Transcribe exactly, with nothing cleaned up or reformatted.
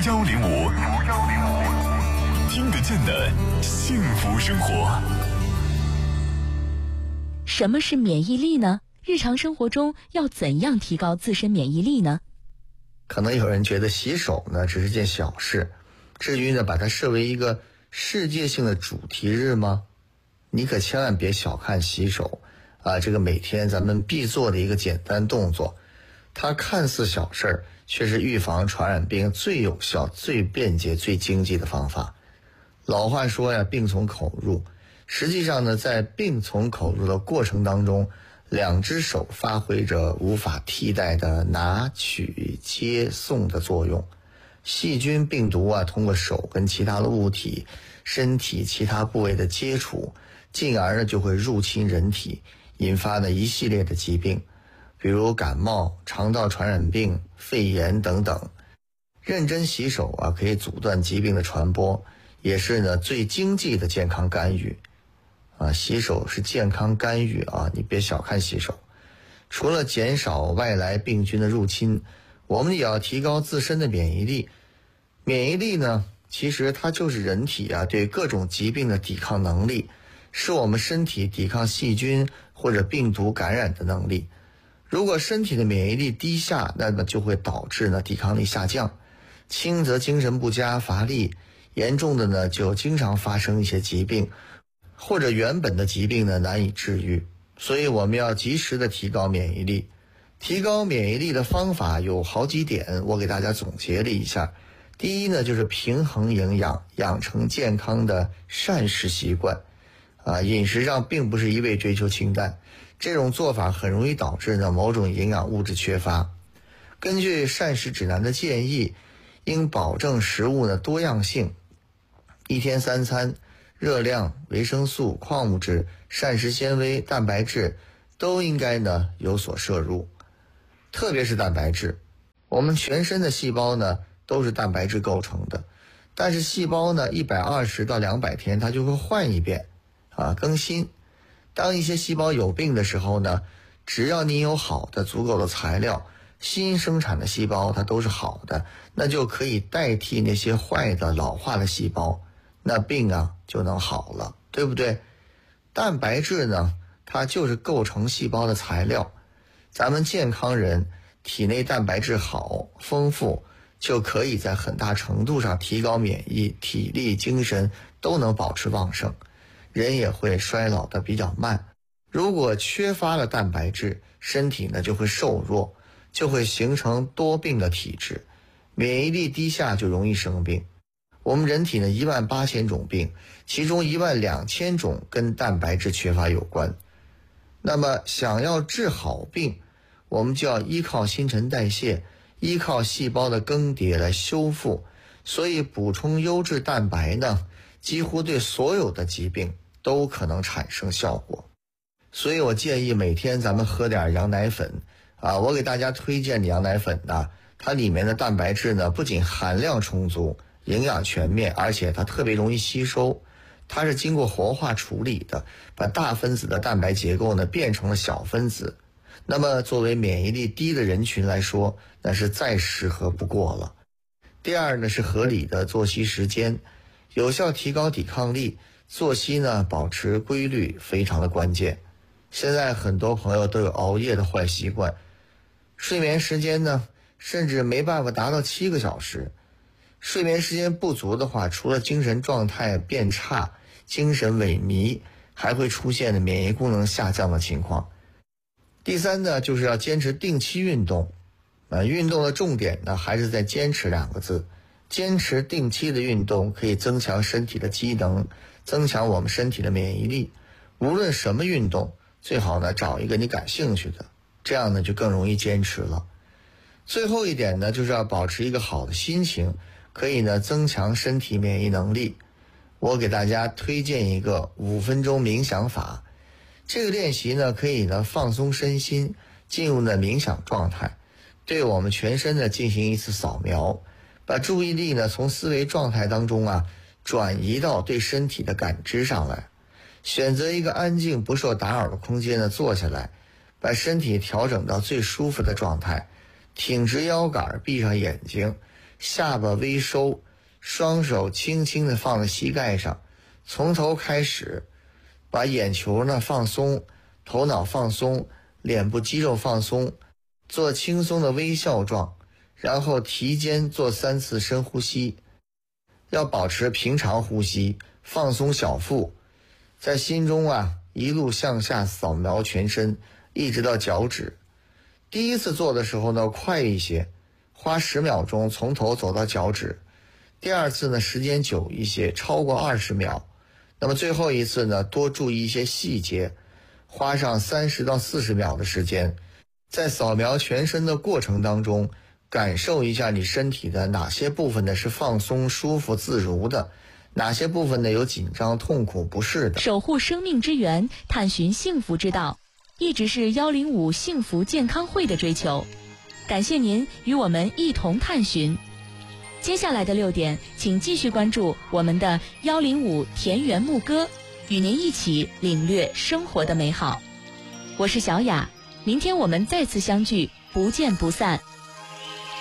幺零五，听得见的幸福生活。 什么是免疫力呢？日常生活中要怎样提高自身免疫力呢？ 可能有人觉得洗手呢只是件小事，至于呢把它设为一个世界性的主题日吗？你可千万别小看洗手啊，这个每天咱们必做的一个简单动作，它看似小事儿，却是预防传染病最有效、最便捷、最经济的方法。老话说呀，病从口入。实际上呢，在病从口入的过程当中，两只手发挥着无法替代的拿取接送的作用。细菌病毒啊，通过手跟其他的物体、身体其他部位的接触，进而呢就会入侵人体，引发呢一系列的疾病，比如感冒、肠道传染病、肺炎等等。认真洗手啊，可以阻断疾病的传播，也是呢最经济的健康干预。啊，洗手是健康干预啊，你别小看洗手。除了减少外来病菌的入侵，我们也要提高自身的免疫力。免疫力呢，其实它就是人体啊对各种疾病的抵抗能力，是我们身体抵抗细菌或者病毒感染的能力。如果身体的免疫力低下，那么就会导致呢抵抗力下降，轻则精神不佳乏力，严重的呢就经常发生一些疾病，或者原本的疾病呢难以治愈。所以我们要及时的提高免疫力。提高免疫力的方法有好几点，我给大家总结了一下。第一呢，就是平衡营养，养成健康的膳食习惯。啊，饮食上并不是一味追求清淡，这种做法很容易导致呢某种营养物质缺乏。根据膳食指南的建议，应保证食物的多样性，一天三餐，热量、维生素、矿物质、膳食纤维、蛋白质都应该呢有所摄入。特别是蛋白质，我们全身的细胞呢都是蛋白质构成的，但是细胞呢一百二十到两百天它就会换一遍啊，更新。当一些细胞有病的时候呢，只要你有好的足够的材料，新生产的细胞它都是好的，那就可以代替那些坏的老化的细胞，那病啊就能好了，对不对？蛋白质呢，它就是构成细胞的材料。咱们健康人体内蛋白质好丰富，就可以在很大程度上提高免疫，体力精神都能保持旺盛，人也会衰老的比较慢。如果缺乏了蛋白质，身体呢就会瘦弱，就会形成多病的体质，免疫力低下就容易生病。我们人体呢一万八千种病，其中一万两千种跟蛋白质缺乏有关。那么想要治好病，我们就要依靠新陈代谢，依靠细胞的更迭来修复。所以补充优质蛋白呢，几乎对所有的疾病都可能产生效果。所以我建议每天咱们喝点羊奶粉啊，我给大家推荐的羊奶粉呢，它里面的蛋白质呢不仅含量充足，营养全面，而且它特别容易吸收。它是经过活化处理的，把大分子的蛋白结构呢变成了小分子。那么作为免疫力低的人群来说，那是再适合不过了。第二呢是合理的作息时间，有效提高抵抗力，作息呢保持规律非常的关键。现在很多朋友都有熬夜的坏习惯，睡眠时间呢甚至没办法达到七个小时。睡眠时间不足的话，除了精神状态变差、精神萎靡，还会出现免疫功能下降的情况。第三呢，就是要坚持定期运动。呃，运动的重点呢，还是在坚持两个字。坚持定期的运动可以增强身体的机能，增强我们身体的免疫力。无论什么运动，最好呢找一个你感兴趣的，这样呢就更容易坚持了。最后一点呢，就是要保持一个好的心情，可以呢增强身体免疫能力。我给大家推荐一个五分钟冥想法，这个练习呢可以呢放松身心，进入呢冥想状态，对我们全身呢进行一次扫描，把注意力呢从思维状态当中啊转移到对身体的感知上来。选择一个安静不受打扰的空间呢坐下来，把身体调整到最舒服的状态，挺直腰杆，闭上眼睛， 下巴微收，双手轻轻地放在膝盖上，从头开始，把眼球呢放松，头脑放松，脸部肌肉放松，做轻松的微笑状，然后提肩做三次深呼吸，要保持平常呼吸，放松小腹，在心中啊一路向下扫描全身，一直到脚趾。第一次做的时候呢快一些，花十秒钟从头走到脚趾。第二次呢时间久一些，超过二十秒。那么最后一次呢多注意一些细节，花上三十到四十秒的时间，在扫描全身的过程当中，感受一下你身体的哪些部分呢是放松、舒服、自如的，哪些部分呢有紧张、痛苦、不适的。 守护生命之源，探寻幸福之道，一直是幺零五幸福健康会的追求。感谢您与我们一同探寻。接下来的六点，请继续关注我们的幺零五田园牧歌，与您一起领略生活的美好。我是小雅，明天我们再次相聚，不见不散。